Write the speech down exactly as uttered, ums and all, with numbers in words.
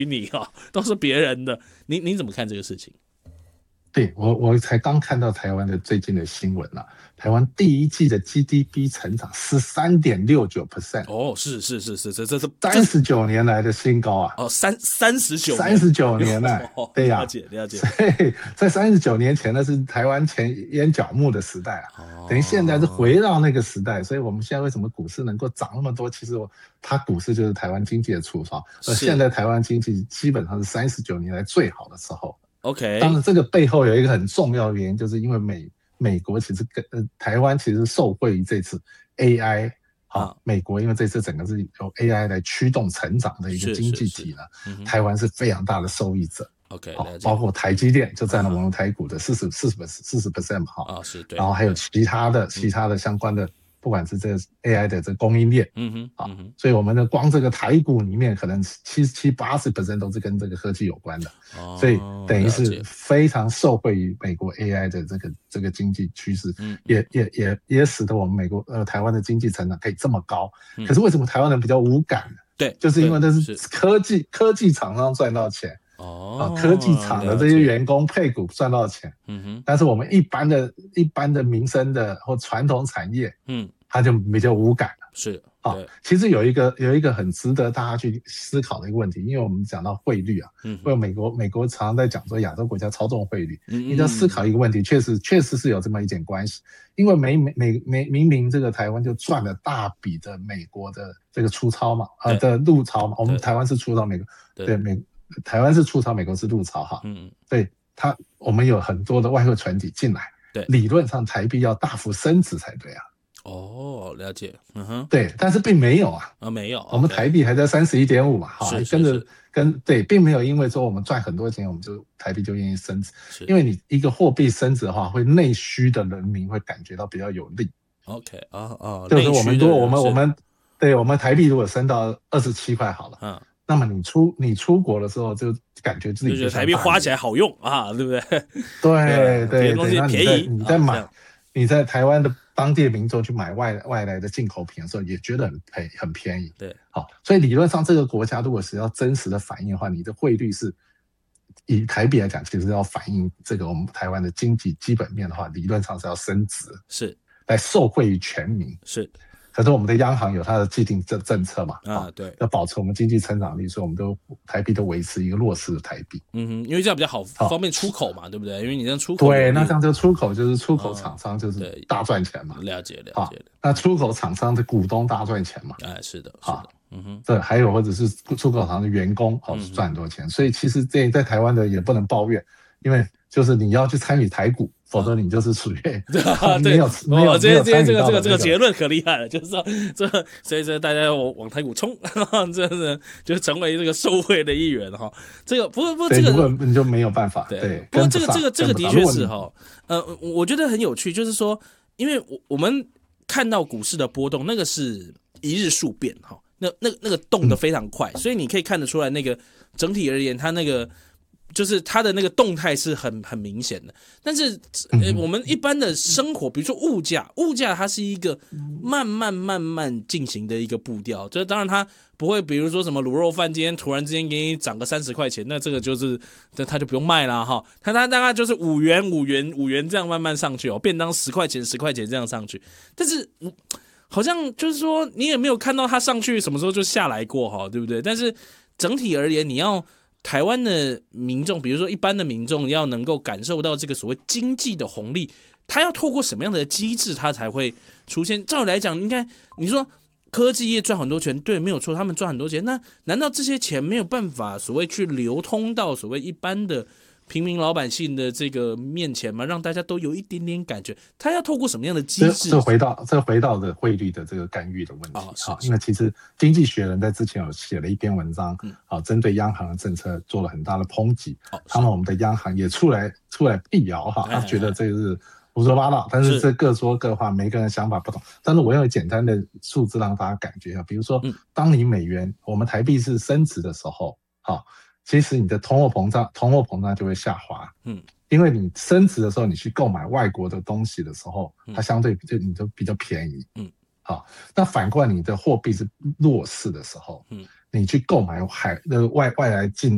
你哦，都是别人的。你你怎么看这个事情？ 对，我我才刚看到台湾的最近的新闻啊，台湾第一季的 G D P 成长十三点六九 percent， 哦，是是是是，这这这三十九年来的新高啊！ 哦，三三十九三十九年来， 哦、 对呀、 了解了解。 所以在三十九年前，那是台湾前烟角木的时代啊， 哦、 等于现在是回到那个时代，所以我们现在为什么股市能够涨那么多？其实我它股市就是台湾经济的出发，而现在台湾经济基本上是三十九年来最好的时候。 OK， 当然这个背后有一个很重要的原因，就是因为美美国其实跟呃台湾其实受惠于这次 A I。啊，美国因为这次整个是由 A I 来驱动成长的一个经济体呢，是是是嗯、台湾是非常大的受益者。 OK， 包括台积电就占了我们台股的四十四十四十 percent 哈， 啊是对， 然后还有其他的其他的相关的，不管是这个 A I 的这供应链， 嗯哼， 啊，所以我们的光这个台股里面可能七七八十 percent 都是跟这个科技有关的， 哦、 所以等于是非常受惠于美国 A I 的这个这个经济趋势，嗯、也也也也使得我们美国呃台湾的经济成长可以这么高。嗯、可是为什么台湾人比较无感呢？ 对， 就是因为那是科技科技厂商赚到钱。 哦， 科技厂的这些员工配股赚到钱，嗯哼，但是我们一般的、一般的民生的或传统产业，嗯，它就比较无感了。 是啊，其实有一个有一个很值得大家去思考的一个问题，因为我们讲到汇率啊，嗯，因为美国美国常常在讲说亚洲国家操纵汇率，嗯，你要思考一个问题，确实确实是有这么一点关系，因为美美美美明明这个台湾就赚了大笔的美国的这个出超嘛，呃的入超嘛，我们台湾是出到美国，对美。台湾是出超，美国是入超哈，嗯，所以它我们有很多的外汇存底进来， 对， 理论上台币要大幅升值才对啊。 哦，了解，嗯哼， 对，但是并没有啊， 啊没有， 我们台币还在三十一点五嘛，哈，跟着跟对，并没有因为说我们赚很多钱，我们就台币就愿意升值，因为你一个货币升值的话，会内需的人民会感觉到比较有利。 OK， 啊啊， 就是我们如果我们我们对我们台币如果升到二十七块好了，嗯。那么你出你出国的时候，就感觉自己就觉得台币花起来好用啊，对不对？ 对对对，那你在你在买，你在台湾的当地民众去买外外来的进口品的时候，也觉得很便很便宜。 对， 好，所以理论上这个国家如果是要真实的反映的话，你的汇率是以台币来讲，其实要反映这个我们台湾的经济基本面的话，理论上是要升值， 是来受惠于全民。 是。 可是我们的央行有它的既定政政策嘛， 啊对， 要保持我们经济成长力，所以我们都台币都维持一个弱势的台币。 嗯哼，因为这样比较好，方便出口嘛，对不对？因为你这样出口， 对，那这样就出口就是出口厂商就是大赚钱嘛。 了解了解的。 那出口厂商的股东大赚钱嘛。 哎，是的，是的，嗯哼。 对，还有或者是出口厂的员工好赚很多钱，所以其实这在台湾的也不能抱怨，因为就是你要去参与台股。否则你就是属于没有没有这这这个这个这个结论可厉害了，就是说这所以这大家往往台股冲，真的就成为这个受惠的一员哈。这个不过不过这个你就没有办法。对， 不过这个这个这个的确是哈，呃，我觉得很有趣，就是说，因为我我们看到股市的波动，那个是一日数变哈，那那那个动得非常快，所以你可以看得出来，那个整体而言，它那个。就是它的那个动态是很很明显的，但是、呃、我们一般的生活，比如说物价，物价它是一个慢慢慢慢进行的一个步调。这当然它不会，比如说什么卤肉饭今天突然之间给你涨个三十块钱，那这个就是那它就不用卖啦哈。它它大概就是五元五元五元这样慢慢上去哦，便当十块钱十块钱这样上去，但是好像就是说你也没有看到它上去什么时候就下来过哈，对不对？但是整体而言，你要。台湾的民众，比如说一般的民众，要能够感受到这个所谓经济的红利，他要透过什么样的机制，他才会出现？照理来讲，应该你说科技业赚很多钱，对，没有错，他们赚很多钱。那难道这些钱没有办法所谓去流通到所谓一般的平民老百姓的这个面前吗？让大家都有一点点感觉，他要透过什么样的机制？ 这回到这回到的汇率的这个干预的问题啊、哦，因为其实《经济学人》在之前有写了一篇文章，嗯，啊，针对央行的政策做了很大的抨击。哦，他们我们的央行也出来出来辟谣哈，他觉得这个是胡说八道，但是这各说各话，每个人想法不同。但是我用简单的数字让大家感觉一下，比如说，当你美元我们台币是升值的时候，好。其实你的通货膨胀，通货膨胀就会下滑，嗯，因为你升值的时候，你去购买外国的东西的时候，它相对就你就比较便宜，嗯，好，那反过来你的货币是弱势的时候，嗯，你去购买海呃外外来进